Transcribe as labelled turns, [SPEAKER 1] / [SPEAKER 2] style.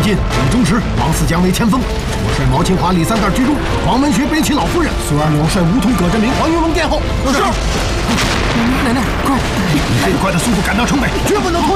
[SPEAKER 1] 进李忠实、王四江为前锋，我率毛清华、李三蛋居中，黄文学背起老夫人，孙二牛率吴桐、葛振明、黄云龙殿后。是。奶奶，快！以最快的速度赶到城北，绝不能拖